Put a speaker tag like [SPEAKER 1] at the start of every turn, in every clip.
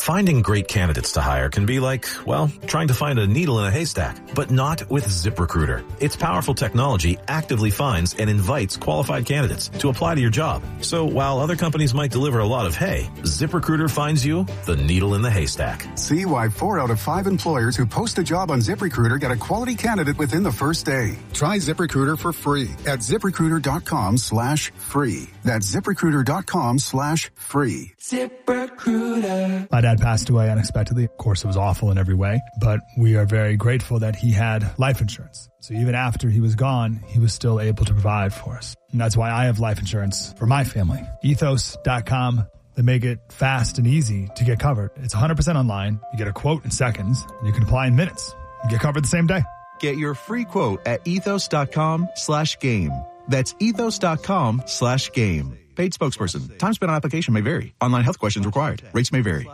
[SPEAKER 1] Finding great candidates to hire can be like, well, trying to find a needle in a haystack, but not with ZipRecruiter. Its powerful technology actively finds and invites qualified candidates to apply to your job. So while other companies might deliver a lot of hay, ZipRecruiter finds you the needle in the haystack.
[SPEAKER 2] See why 4 out of 5 employers who post a job on ZipRecruiter get a quality candidate within the first day. Try ZipRecruiter for free at ZipRecruiter.com/free. That's ZipRecruiter.com/free.
[SPEAKER 3] ZipRecruiter. My dad passed away unexpectedly. Of course, it was awful in every way, but we are very grateful that he had life insurance. So even after he was gone, he was still able to provide for us. And that's why I have life insurance for my family. Ethos.com. They make it fast and easy to get covered. It's 100% online. You get a quote in seconds, and you can apply in minutes. You get covered the same day.
[SPEAKER 4] Get your free quote at ethos.com/game. That's ethos.com/game. Paid spokesperson. Time spent on application may vary. Online health questions required. Rates may vary.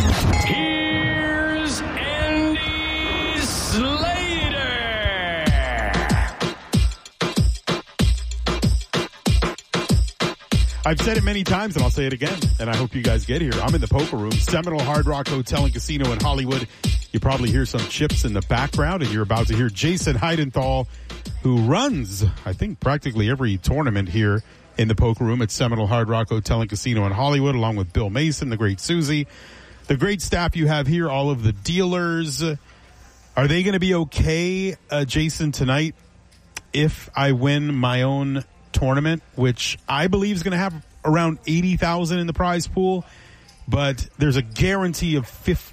[SPEAKER 5] Here's Andy Slater.
[SPEAKER 6] I've said it many times, and I'll say it again, and I hope you guys get here. I'm in the poker room, Seminole Hard Rock Hotel and Casino in Hollywood. You probably hear some chips in the background, and you're about to hear Jason Heidenthal, who runs, I think, practically every tournament here in the poker room at Seminole Hard Rock Hotel and Casino in Hollywood, along with Bill Mason, the great Susie, the great staff you have here, all of the dealers. Are they going to be okay, Jason, tonight if I win my own tournament, which I believe is going to have around 80,000 in the prize pool, but there's a guarantee of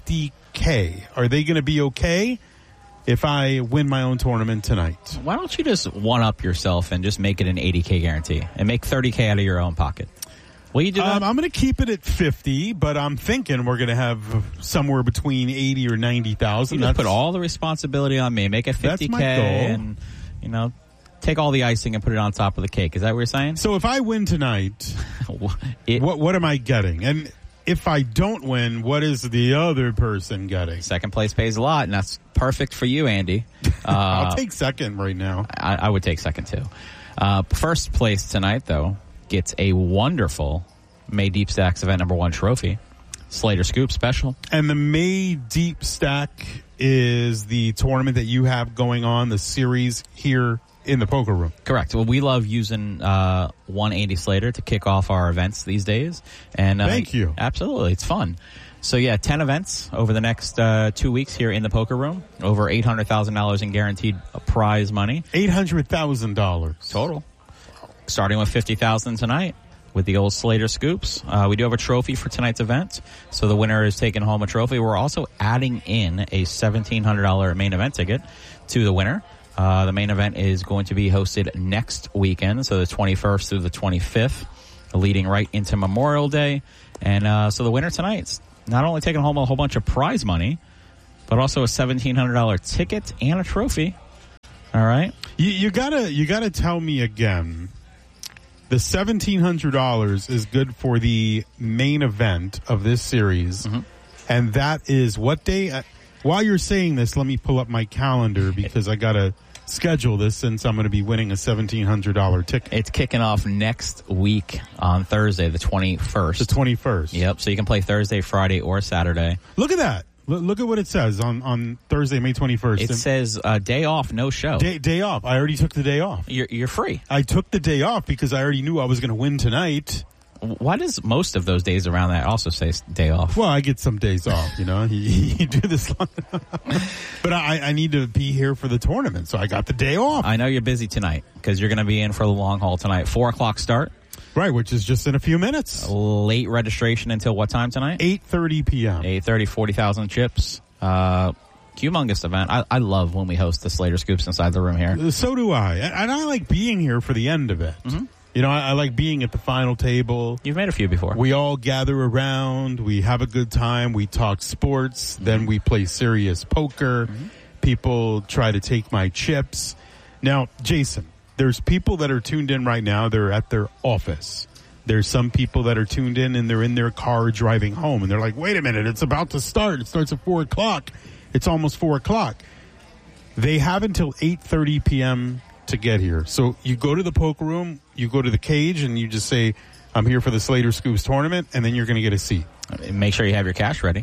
[SPEAKER 6] 50K. Are they going to be okay if I win my own tournament tonight?
[SPEAKER 7] Why don't you just one-up yourself and just make it an 80K guarantee and make 30K out of your own pocket? Will you do that?
[SPEAKER 6] I'm going to keep it at 50, but I'm thinking we're going to have somewhere between 80 or 90,000.
[SPEAKER 7] You just put all the responsibility on me. Make it 50K.
[SPEAKER 6] That's my goal.
[SPEAKER 7] And, take all the icing and put it on top of the cake. Is that what you're saying?
[SPEAKER 6] So if I win tonight, what am I getting? And if I don't win, what is the other person getting?
[SPEAKER 7] Second place pays a lot, and that's perfect for you, Andy.
[SPEAKER 6] I'll take second right now.
[SPEAKER 7] I would take second, too. First place tonight, though, gets a wonderful May Deep Stacks event number 1 trophy. Slater Scoop special.
[SPEAKER 6] And the May Deep Stack is the tournament that you have going on, the series here in the poker room.
[SPEAKER 7] Correct. Well, we love using one Andy Slater to kick off our events these days. And
[SPEAKER 6] thank you.
[SPEAKER 7] Absolutely. It's fun. So, 10 events over the next 2 weeks here in the poker room. Over $800,000 in guaranteed prize money.
[SPEAKER 6] $800,000.
[SPEAKER 7] Total. Starting with $50,000 tonight with the old Slater Scoops. We do have a trophy for tonight's event. So the winner is taking home a trophy. We're also adding in a $1,700 main event ticket to the winner. The main event is going to be hosted next weekend, so the 21st through the 25th, leading right into Memorial Day. And so the winner tonight's not only taking home a whole bunch of prize money, but also a $1,700 ticket and a trophy. All right?
[SPEAKER 6] You gotta tell me again, the $1,700 is good for the main event of this series, and that is what day? While you're saying this, let me pull up my calendar because I gotta schedule this since I'm going to be winning a $1,700 ticket.
[SPEAKER 7] It's kicking off next week on Thursday, the 21st.
[SPEAKER 6] The 21st.
[SPEAKER 7] Yep, so you can play Thursday, Friday, or Saturday.
[SPEAKER 6] Look at that. Look at what it says on Thursday, May 21st.
[SPEAKER 7] It says day off, no show.
[SPEAKER 6] Day off. I already took the day off.
[SPEAKER 7] You're free.
[SPEAKER 6] I took the day off because I already knew I was going to win tonight.
[SPEAKER 7] Why does most of those days around that also say day off?
[SPEAKER 6] Well, I get some days off, you do this long enough. But I need to be here for the tournament, so I got the day off.
[SPEAKER 7] I know you're busy tonight because you're going to be in for the long haul tonight. 4 o'clock start.
[SPEAKER 6] Right, which is just in a few minutes.
[SPEAKER 7] Late registration until what time tonight?
[SPEAKER 6] 8:30 p.m.
[SPEAKER 7] 8:30, 40,000 chips. Humongous event. I love when we host the Slater Scoops inside the room here.
[SPEAKER 6] So do I. And I like being here for the end of it.
[SPEAKER 7] Mm-hmm.
[SPEAKER 6] I like being at the final table.
[SPEAKER 7] You've made a few before.
[SPEAKER 6] We all gather around. We have a good time. We talk sports. Then we play serious poker. People try to take my chips. Now, Jason, there's people that are tuned in right now. They're at their office. There's some people that are tuned in and they're in their car driving home. And they're like, wait a minute, it's about to start. It starts at 4 o'clock. It's almost 4 o'clock. They have until 8:30 p.m. to get here. So you go to the poker room, you go to the cage, and you just say, I'm here for the Slater Scoops tournament, and then you're going to get a seat.
[SPEAKER 7] Make sure you have your cash ready.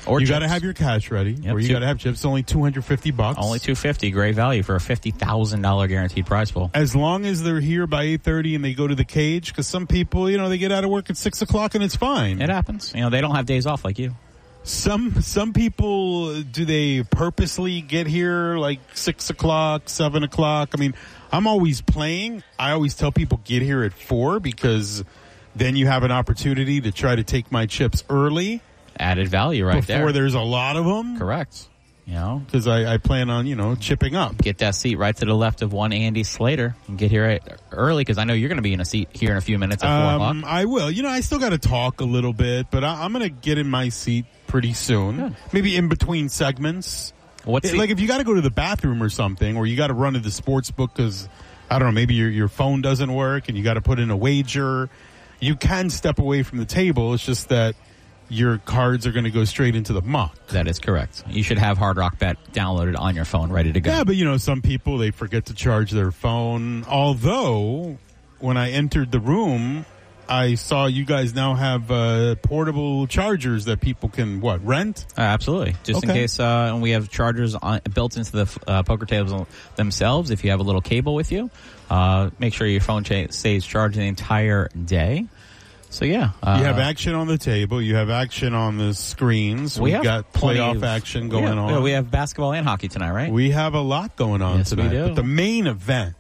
[SPEAKER 7] Or
[SPEAKER 6] you
[SPEAKER 7] chips.
[SPEAKER 6] got to have your cash ready,
[SPEAKER 7] Yep,
[SPEAKER 6] or you got to have chips. Only $250.
[SPEAKER 7] Only $250. Great value for a $50,000 guaranteed prize pool.
[SPEAKER 6] As long as they're here by 8:30 and they go to the cage, because some people, they get out of work at 6 o'clock and it's fine.
[SPEAKER 7] It happens. They don't have days off like you.
[SPEAKER 6] Some people, do they purposely get here like 6 o'clock, 7 o'clock? I mean, I'm always playing. I always tell people get here at 4 because then you have an opportunity to try to take my chips early.
[SPEAKER 7] Added value right there.
[SPEAKER 6] Before there's a lot of them.
[SPEAKER 7] Correct.
[SPEAKER 6] Because I plan on, chipping up.
[SPEAKER 7] Get that seat right to the left of one Andy Slater and get here early because I know you're going to be in a seat here in a few minutes at 4 o'clock.
[SPEAKER 6] I will. I still got to talk a little bit, but I'm going to get in my seat pretty soon.
[SPEAKER 7] Good.
[SPEAKER 6] Maybe in between segments.
[SPEAKER 7] Like
[SPEAKER 6] if you got to go to the bathroom or something, or you got to run to the sports book because, I don't know, maybe your phone doesn't work and you got to put in a wager, you can step away from the table. It's just that your cards are going to go straight into the muck.
[SPEAKER 7] That is correct. You should have Hard Rock Bet downloaded on your phone, ready to go.
[SPEAKER 6] Yeah, but some people, they forget to charge their phone. Although, when I entered the room, I saw you guys now have portable chargers that people can, rent?
[SPEAKER 7] Absolutely. Just in case, and we have chargers built into the poker tables themselves. If you have a little cable with you, make sure your phone stays charged the entire day. So, yeah.
[SPEAKER 6] You have action on the table. You have action on the screens. We got playoff action going on.
[SPEAKER 7] We have basketball and hockey tonight, right?
[SPEAKER 6] We have a lot going on tonight.
[SPEAKER 7] We do.
[SPEAKER 6] But the main event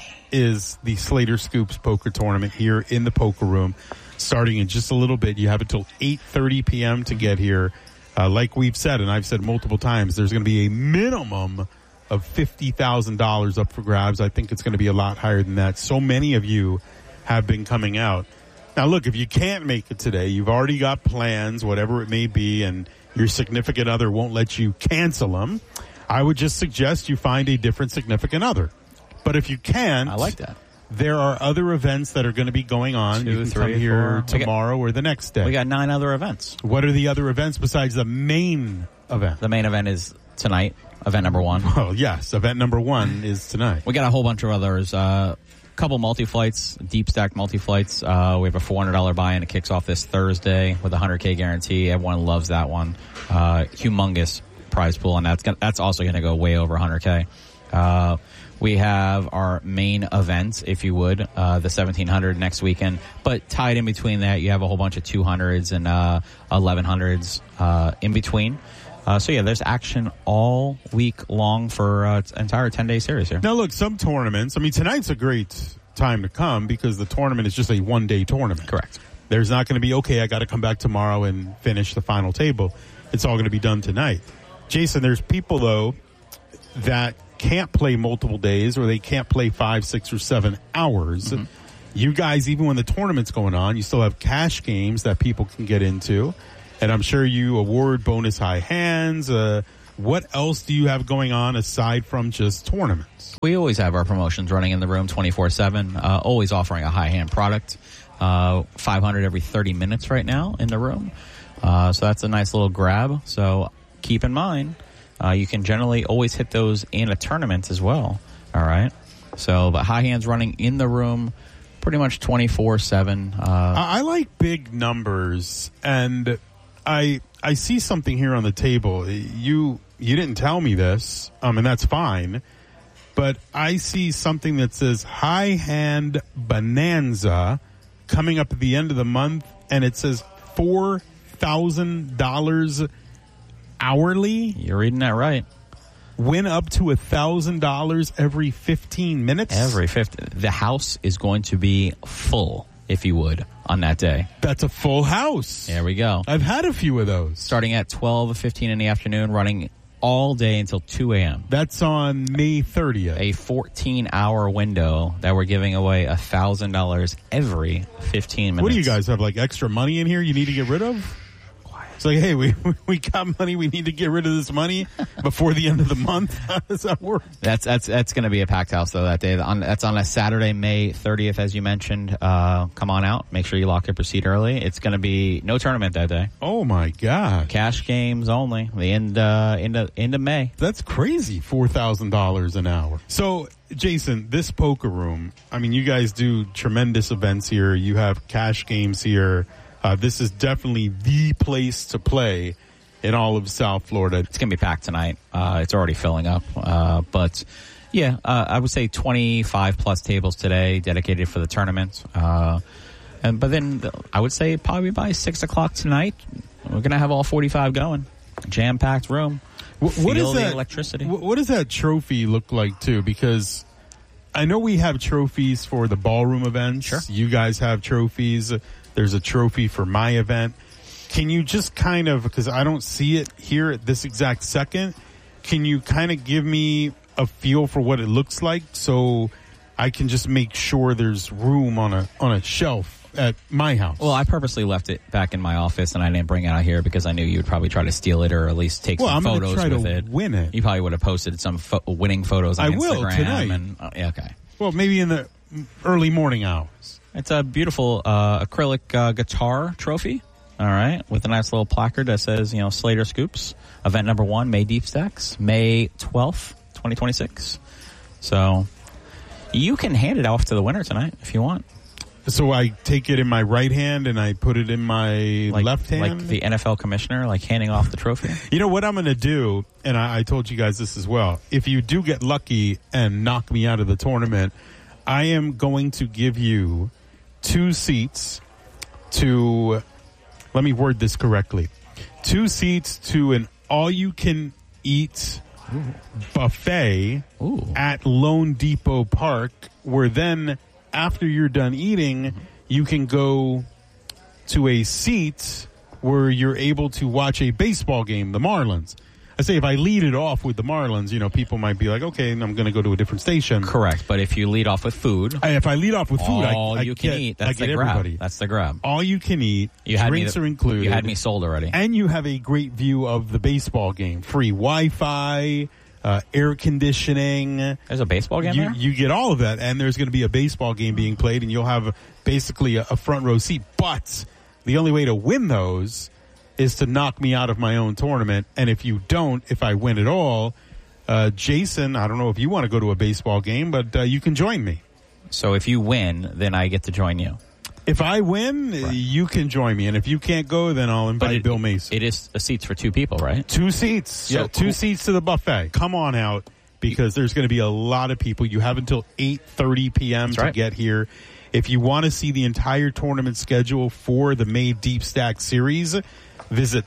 [SPEAKER 6] is the Slater Scoops Poker Tournament here in the Poker Room. Starting in just a little bit. You have until 8:30 p.m. to get here. Like we've said, and I've said multiple times, there's going to be a minimum of $50,000 up for grabs. I think it's going to be a lot higher than that. So many of you have been coming out. Now, look, if you can't make it today, you've already got plans, whatever it may be, and your significant other won't let you cancel them, I would just suggest you find a different significant other. But if you can't,
[SPEAKER 7] I like that.
[SPEAKER 6] There are other events that are going to be going on. You can come here tomorrow or the next day.
[SPEAKER 7] We got 9 other events.
[SPEAKER 6] What are the other events besides the main event?
[SPEAKER 7] The main event is tonight, event number 1.
[SPEAKER 6] Well, yes, event number 1 is tonight.
[SPEAKER 7] We got a whole bunch of others. Couple multi-flights, deep stack multi-flights. We have a $400 buy-in. It kicks off this Thursday with a $100K guarantee. Everyone loves that one. Humongous prize pool, and that's also going to go way over $100K. We have our main event, if you would, the 1700 next weekend. But tied in between that, you have a whole bunch of 200s and 1100s in between. There's action all week long for an entire 10-day series here.
[SPEAKER 6] Now, look, some tournaments, tonight's a great time to come because the tournament is just a one-day tournament.
[SPEAKER 7] Correct.
[SPEAKER 6] There's not going to be, I got to come back tomorrow and finish the final table. It's all going to be done tonight. Jason, there's people, though, that can't play multiple days or they can't play 5, 6, or 7 hours. Mm-hmm. You guys, even when the tournament's going on, you still have cash games that people can get into. And I'm sure you award bonus high hands. What else do you have going on aside from just tournaments?
[SPEAKER 7] We always have our promotions running in the room 24/7, always offering a high hand product. 500 every 30 minutes right now in the room. So that's a nice little grab. So keep in mind, you can generally always hit those in a tournament as well. All right. So, but high hands running in the room pretty much 24/7.
[SPEAKER 6] I like big numbers, and I see something here on the table. You didn't tell me this, and that's fine. But I see something that says High Hand Bonanza coming up at the end of the month, and it says $4,000 hourly.
[SPEAKER 7] You're reading that right.
[SPEAKER 6] Win up to $1,000 every 15 minutes.
[SPEAKER 7] Every 15. The house is going to be full, if you would, on that day.
[SPEAKER 6] That's a full house.
[SPEAKER 7] There we go.
[SPEAKER 6] I've had a few of those.
[SPEAKER 7] Starting at 12:15 in the afternoon, running all day until 2 a.m.
[SPEAKER 6] That's on May 30th.
[SPEAKER 7] A 14-hour window that we're giving away $1,000 every 15 minutes.
[SPEAKER 6] What do you guys have, like extra money in here you need to get rid of? It's like, hey, we got money. We need to get rid of this money before the end of the month. How does that work?
[SPEAKER 7] That's going to be a packed house though that day. That's on a Saturday, May 30th, as you mentioned. Come on out. Make sure you lock up your seat early. It's going to be no tournament that day.
[SPEAKER 6] Oh my God!
[SPEAKER 7] Cash games only. The end of May.
[SPEAKER 6] That's crazy. $4,000 an hour. So, Jason, this poker room. I mean, you guys do tremendous events here. You have cash games here. This is definitely the place to play. in all of South Florida.
[SPEAKER 7] It's going to be packed tonight. It's already filling up. But, yeah, I would say 25-plus tables today dedicated for the tournament. But then I would say probably by 6 o'clock tonight, we're going to have all 45 going. Jam-packed room.
[SPEAKER 6] What is that
[SPEAKER 7] electricity?
[SPEAKER 6] What does that trophy look like, too? Because I know we have trophies for the ballroom events.
[SPEAKER 7] Sure.
[SPEAKER 6] You guys have trophies. There's a trophy for my event. Can you just kind of, because I don't see it here at this exact second, can you kind of give me a feel for what it looks like so I can just make sure there's room on a shelf at my house?
[SPEAKER 7] Well, I purposely left it back in my office, and I didn't bring it out here because I knew you would probably try to steal it or at least take some photos
[SPEAKER 6] try
[SPEAKER 7] with
[SPEAKER 6] to
[SPEAKER 7] it.
[SPEAKER 6] Win it.
[SPEAKER 7] You probably would have posted some winning photos on
[SPEAKER 6] I
[SPEAKER 7] Instagram.
[SPEAKER 6] will tonight.
[SPEAKER 7] And, yeah, okay.
[SPEAKER 6] Well, maybe in the early morning hours.
[SPEAKER 7] It's a beautiful acrylic guitar trophy. All right, with a nice little placard that says, Slater Scoops, event number 1, May Deep Stacks, May 12th, 2026. So you can hand it off to the winner tonight if you want.
[SPEAKER 6] So I take it in my right hand and I put it in my left hand?
[SPEAKER 7] Like the NFL commissioner, like handing off the trophy?
[SPEAKER 6] You know what I'm going to do, and I told you guys this as well, if you do get lucky and knock me out of the tournament, I am going to give you 2 seats to... Let me word this correctly. 2 seats to an all-you-can-eat buffet at Lone Depot Park, where then, after you're done eating, you can go to a seat where you're able to watch a baseball game, the Marlins. I say if I lead it off with the Marlins, people might be like, okay, I'm going to go to a different station.
[SPEAKER 7] Correct, but if you lead off with food...
[SPEAKER 6] If I lead off with food,
[SPEAKER 7] all you can eat, that's the grab.
[SPEAKER 6] Everybody.
[SPEAKER 7] That's the grab.
[SPEAKER 6] All you can eat, drinks are included.
[SPEAKER 7] You had me sold already.
[SPEAKER 6] And you have a great view of the baseball game. Free Wi-Fi, air conditioning.
[SPEAKER 7] There's a baseball game there?
[SPEAKER 6] You get all of that, and there's going to be a baseball game being played, and you'll have basically a front row seat. But the only way to win those is to knock me out of my own tournament. And if you don't, if I win it all, Jason, I don't know if you want to go to a baseball game, but you can join me.
[SPEAKER 7] So if you win, then I get to join you.
[SPEAKER 6] If I win, you can join me. And if you can't go, then I'll invite Bill Mason.
[SPEAKER 7] It is a seats for 2 people, right?
[SPEAKER 6] 2 seats. So 2 seats to the buffet. Come on out because there's going to be a lot of people. You have until 8:30 p.m. to get here. If you want to see the entire tournament schedule for the May Deep Stack Series, visit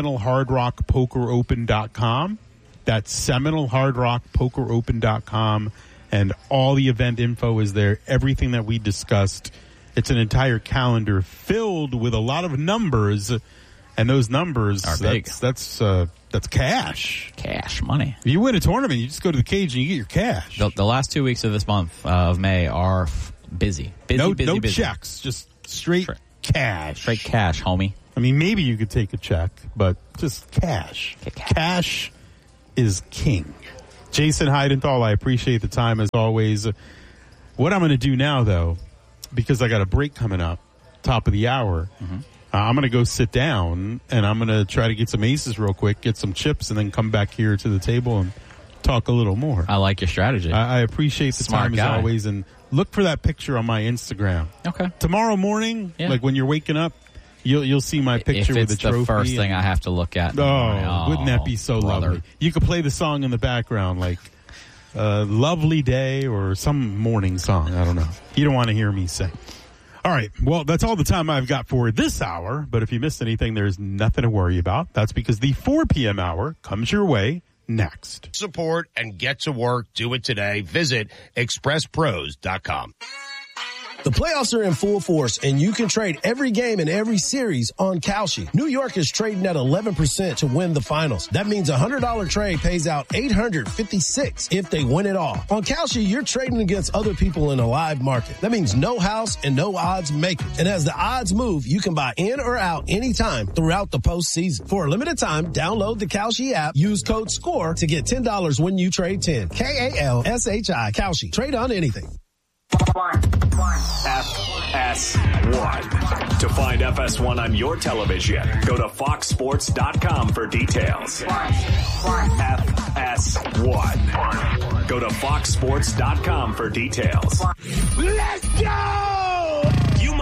[SPEAKER 6] SeminoleHardRockPokerOpen.com. That's SeminoleHardRockPokerOpen.com. And all the event info is there. Everything that we discussed. It's an entire calendar filled with a lot of numbers. And those numbers
[SPEAKER 7] are big.
[SPEAKER 6] That's cash.
[SPEAKER 7] Cash money.
[SPEAKER 6] If you win a tournament, you just go to the cage and you get your cash.
[SPEAKER 7] The last 2 weeks of this month of May are busy.
[SPEAKER 6] No
[SPEAKER 7] busy.
[SPEAKER 6] checks. Just straight cash.
[SPEAKER 7] Straight cash, homie.
[SPEAKER 6] I mean, maybe you could take a check, but just cash. Cash is king. Jason Heidenthal, I appreciate the time as always. What I'm going to do now, though, because I got a break coming up, top of the hour, I'm going to go sit down and I'm going to try to get some aces real quick, get some chips, and then come back here to the table and talk a little more.
[SPEAKER 7] I like your strategy.
[SPEAKER 6] I appreciate the
[SPEAKER 7] Smart
[SPEAKER 6] time
[SPEAKER 7] guy.
[SPEAKER 6] as always, and look for that picture on my Instagram.
[SPEAKER 7] Okay.
[SPEAKER 6] Tomorrow morning, like when you're waking up, you'll see my picture with the trophy.
[SPEAKER 7] It's the first thing I have to look at.
[SPEAKER 6] Wouldn't that be so
[SPEAKER 7] brother.
[SPEAKER 6] lovely? You could play the song in the background, like Lovely Day or some morning song. I don't know. You don't want to hear me sing. All right. Well, that's all the time I've got for this hour. But if you missed anything, there's nothing to worry about. That's because the 4 p.m. hour comes your way next.
[SPEAKER 8] Support and get to work. Do it today. Visit expresspros.com.
[SPEAKER 9] The playoffs are in full force, and you can trade every game in every series on Kalshi. New York is trading at 11% to win the finals. That means a $100 trade pays out $856 if they win it all. On Kalshi, you're trading against other people in a live market. That means no house and no odds makers. And as the odds move, you can buy in or out anytime throughout the postseason. For a limited time, download the Kalshi app. Use code SCORE to get $10 when you trade 10. KALSHI. Kalshi. Trade on anything.
[SPEAKER 10] FS1. To find FS1 on your television, go to foxsports.com for details. FS1. Go to foxsports.com for details.
[SPEAKER 5] Let's go!
[SPEAKER 10] You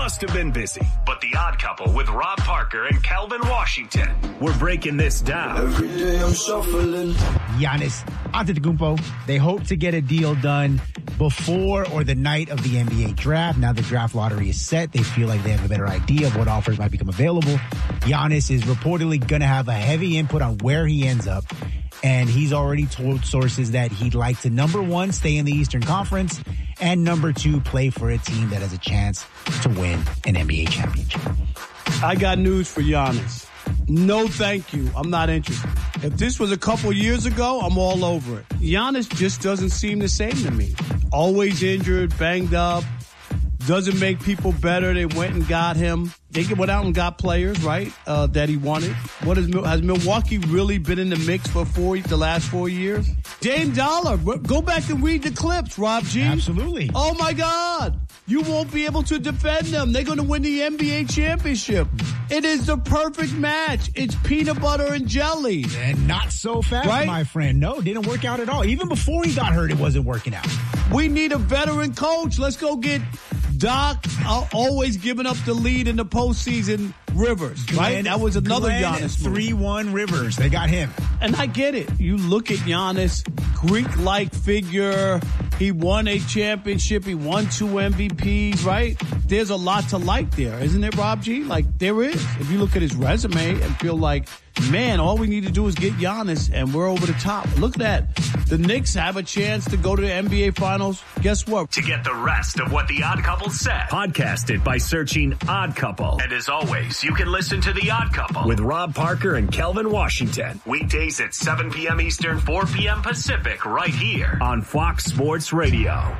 [SPEAKER 10] must have been busy. But The Odd Couple with Rob Parker and Calvin Washington. We're breaking this down.
[SPEAKER 11] Every day I'm shuffling. Giannis Antetokounmpo. They hope to get a deal done before or the night of the NBA draft. Now the draft lottery is set. They feel like they have a better idea of what offers might become available. Giannis is reportedly going to have a heavy input on where he ends up. And he's already told sources that he'd like to, number one, stay in the Eastern Conference, and number two, play for a team that has a chance to win an NBA championship.
[SPEAKER 12] I got news for Giannis. No, thank you. I'm not interested. If this was a couple years ago, I'm all over it. Giannis just doesn't seem the same to me. Always injured, banged up. Doesn't make people better. They went and got him. They went out and got players, right, that he wanted. Has Milwaukee really been in the mix for the last 4 years? Dame Dollar, go back and read the clips, Rob G.
[SPEAKER 11] Absolutely.
[SPEAKER 12] Oh, my God. You won't be able to defend them. They're going to win the NBA championship. It is the perfect match. It's peanut butter and jelly.
[SPEAKER 11] And not so fast, right? My friend. No, didn't work out at all. Even before he got hurt, it wasn't working out.
[SPEAKER 12] We need a veteran coach. Let's go get Doc, always giving up the lead in the postseason, Rivers, right? That was another Giannis
[SPEAKER 11] 3-1 Rivers. They got him.
[SPEAKER 12] And I get it. You look at Giannis, Greek-like figure. He won a championship. He won 2 MVPs, right? There's a lot to like there, isn't it, Rob G? Like, there is. If you look at his resume and feel like, man, all we need to do is get Giannis, and we're over the top. Look at that. The Knicks have a chance to go to the NBA Finals. Guess what?
[SPEAKER 10] To get the rest of what The Odd Couple said, podcast it by searching Odd Couple. And as always, you can listen to The Odd Couple with Rob Parker and Kelvin Washington. Weekdays at 7 p.m. Eastern, 4 p.m. Pacific, right here on Fox Sports Radio.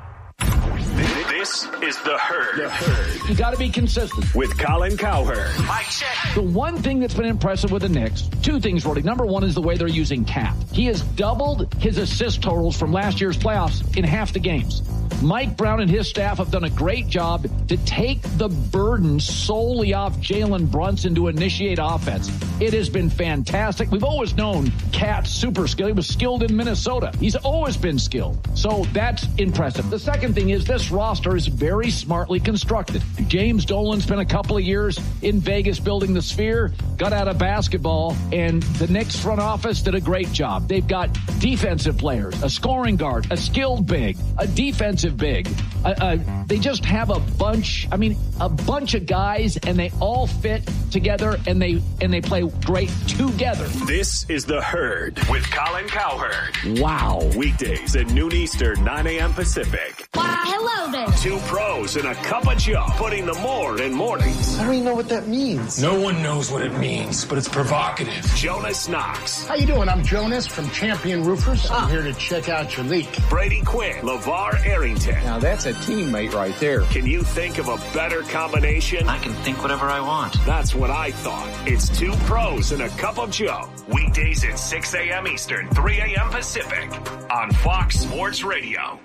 [SPEAKER 10] This is The Herd.
[SPEAKER 13] You got to be consistent.
[SPEAKER 10] With Colin Cowherd.
[SPEAKER 13] Mike check. The one thing that's been impressive with the Knicks, two things, Roddy. Number one is the way they're using Cap. He has doubled his assist totals from last year's playoffs in half the games. Mike Brown and his staff have done a great job to take the burden solely off Jalen Brunson to initiate offense. It has been fantastic. We've always known Cat's super skilled. He was skilled in Minnesota. He's always been skilled. So that's impressive. The second thing is this roster is very smartly constructed. James Dolan spent a couple of years in Vegas building the Sphere, got out of basketball, and the Knicks front office did a great job. They've got defensive players, a scoring guard, a skilled big, a defensive big. They just have a bunch of guys, and they all fit together, and they play great together.
[SPEAKER 10] This is The Herd with Colin Cowherd.
[SPEAKER 13] Wow.
[SPEAKER 10] Weekdays at noon Eastern, 9 a.m. Pacific.
[SPEAKER 14] Wow, hello there.
[SPEAKER 10] 2 pros and a cup of Joe, putting the more in mornings.
[SPEAKER 15] I don't even know what that means.
[SPEAKER 16] No one knows what it means, but it's provocative.
[SPEAKER 10] Jonas Knox.
[SPEAKER 17] How you doing? I'm Jonas from Champion Roofers. I'm here to check out your leak.
[SPEAKER 10] Brady Quinn. LeVar Arrington.
[SPEAKER 15] Now that's a teammate right there.
[SPEAKER 10] Can you think of a better combination?
[SPEAKER 18] I can think whatever I want.
[SPEAKER 10] That's what I thought. It's 2 pros and a cup of Joe. Weekdays at 6 a.m. Eastern, 3 a.m. Pacific on Fox Sports Radio.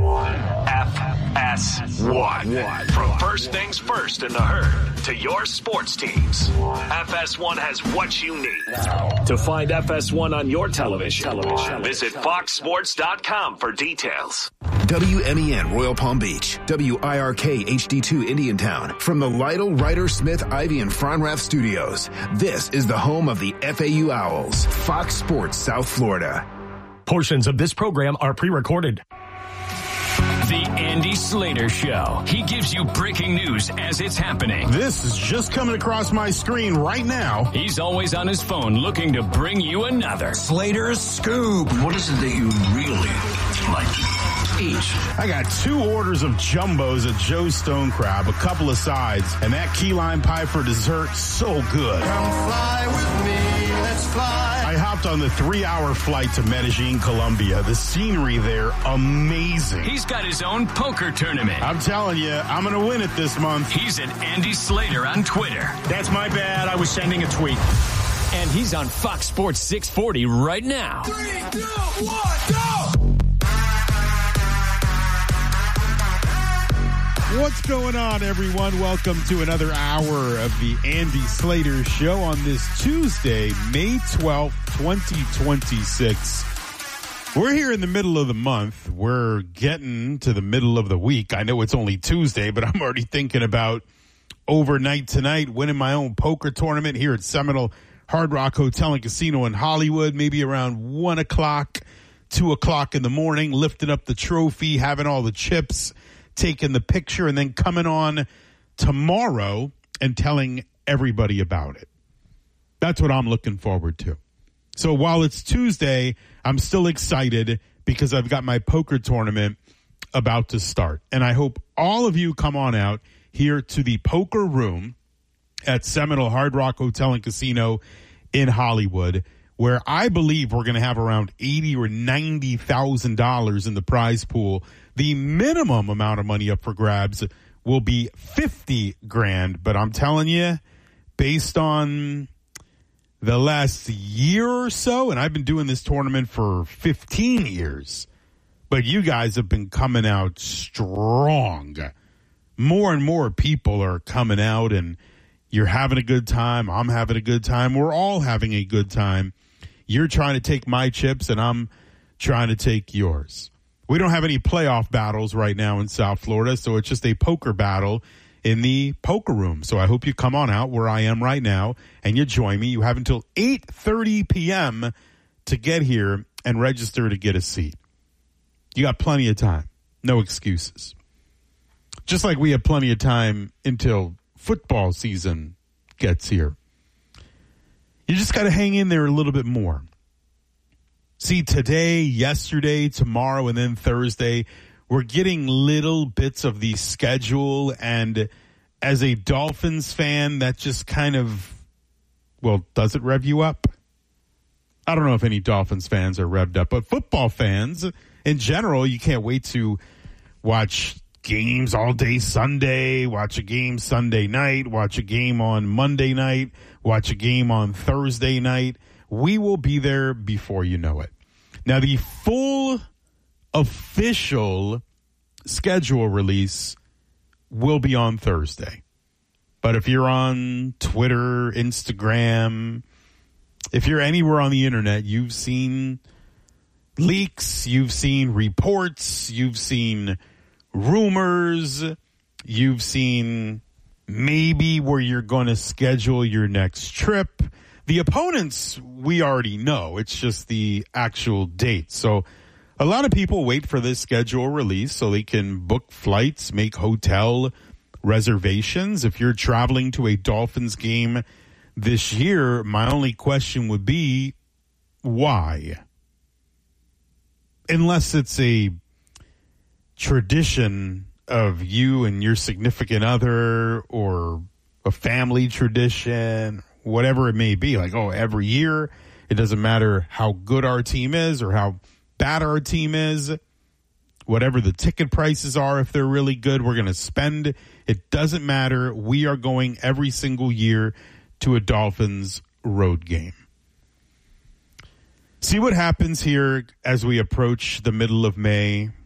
[SPEAKER 10] FS1. From first things first in The Herd to your sports teams, FS1 has what you need. To find FS1 on your television, visit foxsports.com for details.
[SPEAKER 19] WMEN Royal Palm Beach, WIRK HD2 Indiantown. From the Lytle, Ryder, Smith, Ivy, and Fronrath studios, this is the home of the FAU Owls, Fox Sports South Florida.
[SPEAKER 20] Portions of this program are pre-recorded.
[SPEAKER 5] The Andy Slater Show. He gives you breaking news as it's happening.
[SPEAKER 6] This is just coming across my screen right now.
[SPEAKER 5] He's always on his phone looking to bring you another
[SPEAKER 20] Slater's Scoop.
[SPEAKER 21] What is it that you really like to eat?
[SPEAKER 6] I got 2 orders of jumbos at Joe's Stone Crab, a couple of sides, and that key lime pie for dessert, so good.
[SPEAKER 22] Come fly with me, let's fly.
[SPEAKER 6] I hopped on the 3-hour flight to Medellin, Colombia. The scenery there, amazing.
[SPEAKER 5] He's got his own poker tournament.
[SPEAKER 6] I'm telling you, I'm going to win it this month.
[SPEAKER 5] He's at Andy Slater on Twitter.
[SPEAKER 20] That's my bad. I was sending a tweet.
[SPEAKER 5] And he's on Fox Sports 640 right now.
[SPEAKER 22] 3, 2, 1, go!
[SPEAKER 6] What's going on, everyone? Welcome to another hour of the Andy Slater Show on this Tuesday, May 12th, 2026. We're here in the middle of the month. We're getting to the middle of the week. I know it's only Tuesday, but I'm already thinking about overnight tonight, winning my own poker tournament here at Seminole Hard Rock Hotel and Casino in Hollywood, maybe around 1 o'clock, 2 o'clock in the morning, lifting up the trophy, having all the chips, taking the picture, and then coming on tomorrow and telling everybody about it. That's what I'm looking forward to. So while it's Tuesday, I'm still excited because I've got my poker tournament about to start. And I hope all of you come on out here to the poker room at Seminole Hard Rock Hotel and Casino in Hollywood, where I believe we're going to have around $80,000 or $90,000 in the prize pool. The minimum amount of money up for grabs will be $50,000. But I'm telling you, based on the last year or so, and I've been doing this tournament for 15 years, but you guys have been coming out strong. More and more people are coming out, and you're having a good time. I'm having a good time. We're all having a good time. You're trying to take my chips, and I'm trying to take yours. We don't have any playoff battles right now in South Florida, so it's just a poker battle in the poker room. So I hope you come on out where I am right now and you join me. You have until 8:30 p.m. to get here and register to get a seat. You got plenty of time. No excuses. Just like we have plenty of time until football season gets here. You just got to hang in there a little bit more. See, today, yesterday, tomorrow, and then Thursday, we're getting little bits of the schedule, and as a Dolphins fan, that just kind of, well, does it rev you up? I don't know if any Dolphins fans are revved up, but football fans in general, you can't wait to watch games all day Sunday, watch a game Sunday night, watch a game on Monday night, watch a game on Thursday night. We will be there before you know it. Now, the full official schedule release will be on Thursday. But if you're on Twitter, Instagram, if you're anywhere on the internet, you've seen leaks, you've seen reports, you've seen rumors, you've seen maybe where you're going to schedule your next trip. The opponents, we already know. It's just the actual date. So a lot of people wait for this schedule release so they can book flights, make hotel reservations. If you're traveling to a Dolphins game this year, my only question would be, why? Unless it's a tradition of you and your significant other or a family tradition, whatever it may be. Like, oh, every year, it doesn't matter how good our team is or how bad our team is, whatever the ticket prices are, if they're really good, we're going to spend. It doesn't matter. We are going every single year to a Dolphins road game. See what happens here as we approach the middle of May.